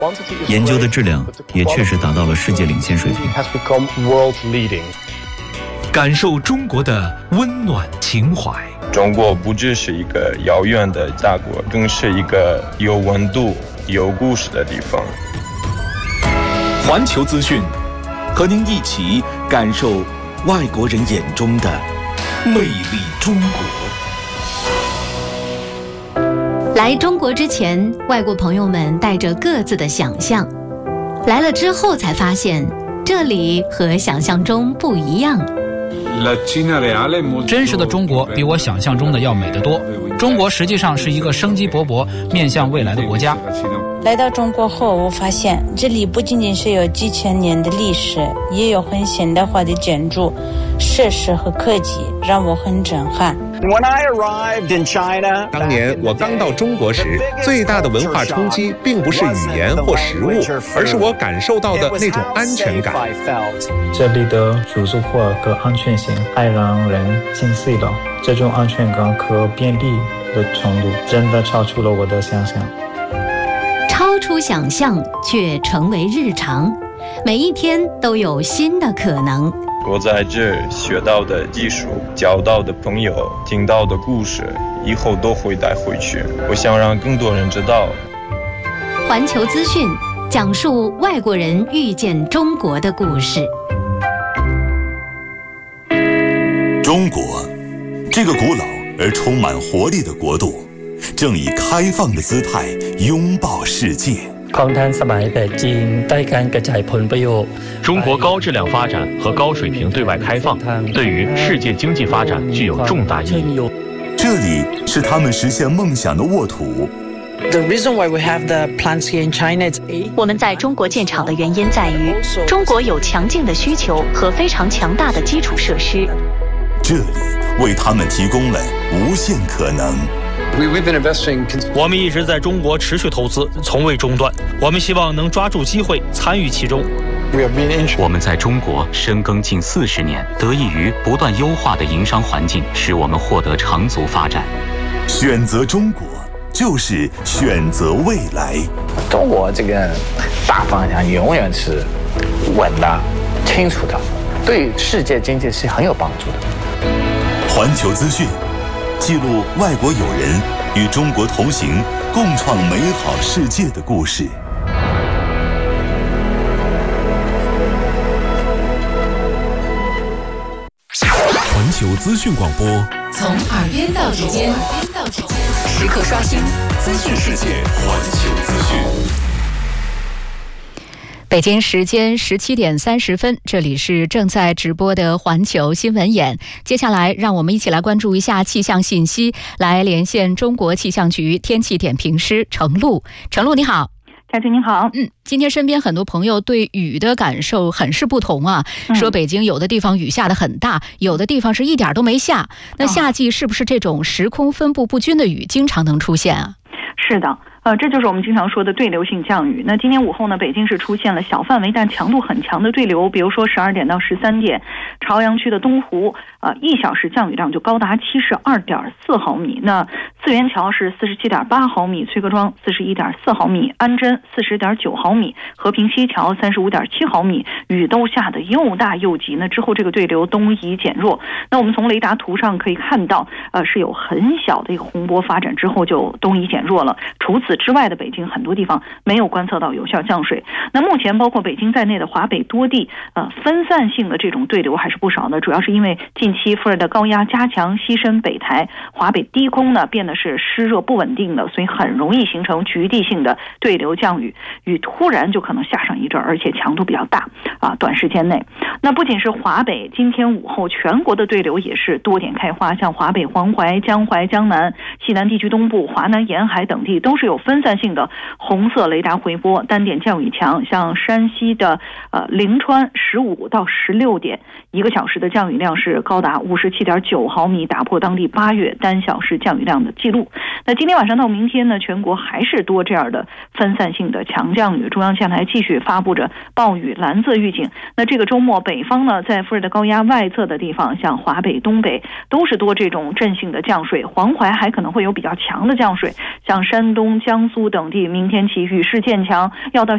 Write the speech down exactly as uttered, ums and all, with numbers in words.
研究的质量也确实达到了世界领先水平。 感受中国的温暖情怀。 中国不只是一个遥远的大国，更是一个有温度、有故事的地方。 环球资讯，和您一起感受外国人眼中的魅力中国。 来中国之前，外国朋友们带着各自的想象，来了之后才发现，这里和想象中不一样。 真实的中国比我想象中的要美得多。中国实际上是一个生机勃勃、面向未来的国家。 来到中国后，我发现这里不仅仅是有几千年的历史，也有很现代化的建筑、设施和科技，让我很震撼。 当年我刚到中国时，最大的文化冲击并不是语言或食物，而是我感受到的那种安全感。 这里的舒适化和安全性太让人心碎了，这种安全感和便利的程度真的超出了我的想象。 超出想象却成为日常，每一天都有新的可能。 我在这学到的技术、交到的朋友、听到的故事，以后都会带回去。我想让更多人知道。 环球资讯讲述外国人遇见中国的故事。 中国，这个古老而充满活力的国度，正以开放的姿态拥抱世界。 中国高质量发展和高水平对外开放，对于世界经济发展具有重大意义。 这里是他们实现梦想的沃土。 我们在中国建厂的原因在于，中国有强劲的需求和非常强大的基础设施。 这里为他们提供了无限可能。 我们一直在中国持续投资，从未中断。我们希望能抓住机会，参与其中。 我们在中国深耕近四十年，得益于不断优化的营商环境，使我们获得长足发展。 选择中国，就是选择未来。 中国这个大方向永远是稳的、清楚的，对世界经济是很有帮助的。 环球资讯记录外国友人与中国同行，共创美好世界的故事。 环球资讯广播， 从耳边到指尖，时刻刷新资讯世界。 环球资讯。 北京时间十七点三十分，这里是正在直播的环球新闻眼。接下来，让我们一起来关注一下气象信息，来连线中国气象局天气点评师程璐。程璐，你好。 佳琪你好。 嗯，今天身边很多朋友对雨的感受很是不同啊，嗯、说北京有的地方雨下得很大，有的地方是一点都没下。那夏季是不是这种时空分布不均的雨经常能出现啊？ 是的。呃，这就是我们经常说的对流性降雨。那今天午后呢，北京市出现了小范围但强度很强的对流，比如说十二点到十三点，朝阳区的东湖，呃，一小时降雨量就高达七十二点四毫米。那四元桥是四十七点八毫米，崔各庄四十一点四毫米，安贞四十点九毫米，和平西桥三十五点七毫米，雨都下得又大又急。那之后这个对流东移减弱。那我们从雷达图上可以看到，呃，是有很小的一个洪波发展之后就东移减弱了。除此之外的北京很多地方没有观测到有效降水。那目前包括北京在内的华北多地，呃，分散性的这种对流还是不少的，主要是因为近期副热带高压加强西伸北抬，华北低空呢变得是湿热不稳定的，所以很容易形成局地性的对流降雨，雨突然就可能下上一阵，而且强度比较大啊，短时间内。那不仅是华北，今天午后全国的对流也是多点开花，像华北黄淮、江淮、江南、西南地区东部、华南沿海等地都是有分散性的红色雷达回波，单点降雨强，像山西的呃临川十五到十六点，一个小时的降雨量是高达五十七点九毫米，打破当地八月单小时降雨量的记录。那今天晚上到明天呢，全国还是多这样的分散性的强降雨，中央气象台继续发布着暴雨蓝色预警。那这个周末北方呢，在副热带高压外侧的地方，像华北、东北都是多这种阵性的降水，黄淮还可能会有比较强的降水，像山东、江苏等地明天起雨势渐强，要到